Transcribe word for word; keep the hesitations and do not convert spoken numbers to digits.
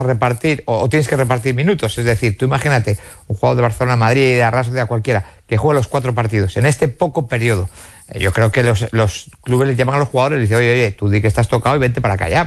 repartir o, o tienes que repartir minutos. Es decir, tú imagínate un jugador de Barcelona, Madrid, de Arras, de cualquiera, que juega los cuatro partidos en este poco periodo. Eh, yo creo que los, los clubes les llaman a los jugadores y les dicen, oye, oye, tú di que estás tocado y vente para acá ya.